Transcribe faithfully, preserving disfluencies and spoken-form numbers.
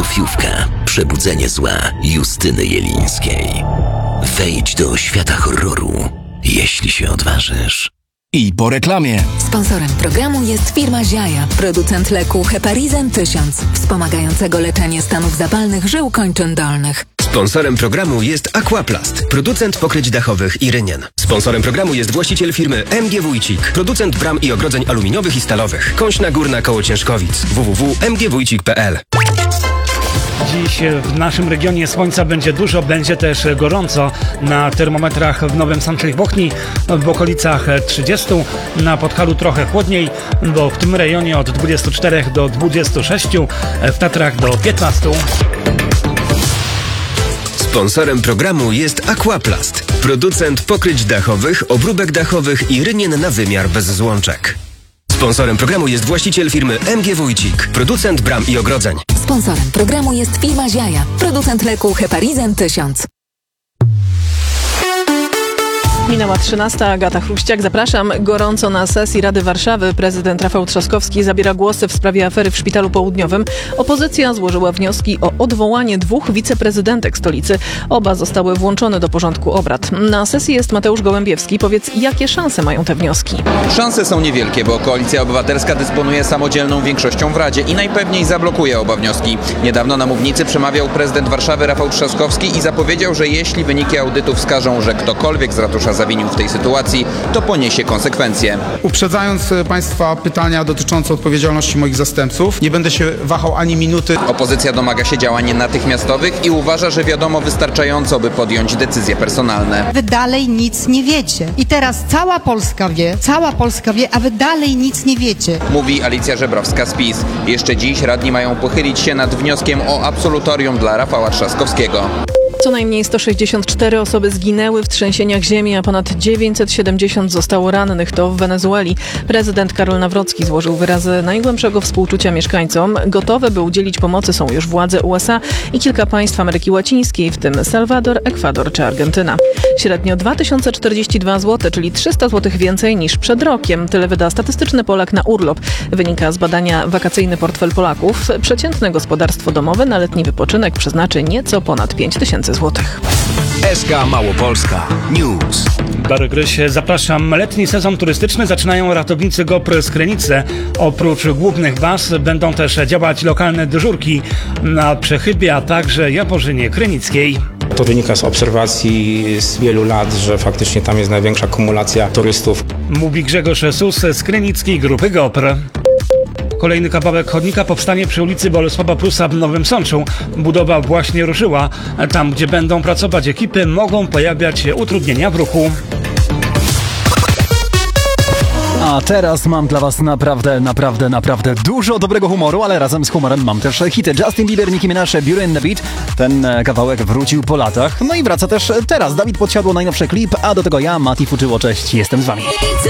Sofiówka. Przebudzenie zła Justyny Jelińskiej. Wejdź do świata horroru, jeśli się odważysz. I po reklamie. Sponsorem programu jest firma Ziaja, producent leku Heparizan tysiąc, wspomagającego leczenie stanów zapalnych żył kończyn dolnych. Sponsorem programu jest Aquaplast, producent pokryć dachowych i rynien. Sponsorem programu jest właściciel firmy M G Wójcik, producent bram i ogrodzeń aluminiowych i stalowych. Kąśna Górna koło Ciężkowic. w w w kropka m g wójcik kropka p l. Dziś w naszym regionie słońca będzie dużo, będzie też gorąco. Na termometrach w Nowym Sączu i Bochni w okolicach trzydziestu, na Podhalu trochę chłodniej, bo w tym rejonie od dwudziestu czterech do dwudziestu sześciu, w Tatrach do piętnastu. Sponsorem programu jest Aquaplast, producent pokryć dachowych, obróbek dachowych i rynien na wymiar bez złączek. Sponsorem programu jest właściciel firmy M G Wójcik, producent bram i ogrodzeń. Sponsorem programu jest firma Ziaja, producent leku Heparizan tysiąc. Minęła trzynasta, Agata Chruściak, zapraszam. Gorąco na sesji Rady Warszawy prezydent Rafał Trzaskowski zabiera głosy w sprawie afery w Szpitalu Południowym. Opozycja złożyła wnioski o odwołanie dwóch wiceprezydentek stolicy. Oba zostały włączone do porządku obrad. Na sesji jest Mateusz Gołębiewski. Powiedz, jakie szanse mają te wnioski? Szanse są niewielkie, bo Koalicja Obywatelska dysponuje samodzielną większością w Radzie i najpewniej zablokuje oba wnioski. Niedawno na mównicy przemawiał prezydent Warszawy Rafał Trzaskowski i zapowiedział, że jeśli wyniki audytu wskażą, że ktokolwiek z ratusza zawinił w tej sytuacji, to poniesie konsekwencje. Uprzedzając Państwa pytania dotyczące odpowiedzialności moich zastępców, nie będę się wahał ani minuty. Opozycja domaga się działań natychmiastowych i uważa, że wiadomo wystarczająco, by podjąć decyzje personalne. Wy dalej nic nie wiecie. I teraz cała Polska wie, cała Polska wie, a wy dalej nic nie wiecie. Mówi Alicja Żebrowska z PiS. Jeszcze dziś radni mają pochylić się nad wnioskiem o absolutorium dla Rafała Trzaskowskiego. Co najmniej sto sześćdziesiąt cztery osoby zginęły w trzęsieniach ziemi, a ponad dziewięćset siedemdziesiąt zostało rannych. To w Wenezueli. Prezydent Karol Nawrocki złożył wyrazy najgłębszego współczucia mieszkańcom. Gotowe, by udzielić pomocy, są już władze U S A i kilka państw Ameryki Łacińskiej, w tym Salwador, Ekwador czy Argentyna. Średnio dwa tysiące czterdzieści dwa złote, czyli trzysta złotych więcej niż przed rokiem. Tyle wyda statystyczny Polak na urlop. Wynika z badania Wakacyjny portfel Polaków. Przeciętne gospodarstwo domowe na letni wypoczynek przeznaczy nieco ponad pięć tysięcy złotych. S K Małopolska News. Bary Gryś, zapraszam. Letni sezon turystyczny zaczynają ratownicy GoPro z Krynicy. Oprócz głównych baz będą też działać lokalne dyżurki na Przechybie, a także Jaworzynie Krynickiej. To wynika z obserwacji z wielu lat, że faktycznie tam jest największa kumulacja turystów. Mówi Grzegorz Sus z Krynickiej Grupy GoPro. Kolejny kawałek chodnika powstanie przy ulicy Bolesława Prusa w Nowym Sączu. Budowa właśnie ruszyła. Tam, gdzie będą pracować ekipy, mogą pojawiać się utrudnienia w ruchu. A teraz mam dla was naprawdę, naprawdę, naprawdę dużo dobrego humoru, ale razem z humorem mam też hity. Justin Bieber, Nicki Minaj, Beauty and the Beat. Ten kawałek wrócił po latach. No i wraca też teraz. Dawid Podsiadło, najnowszy klip, a do tego ja, Mati Fuczyło. Cześć, jestem z wami.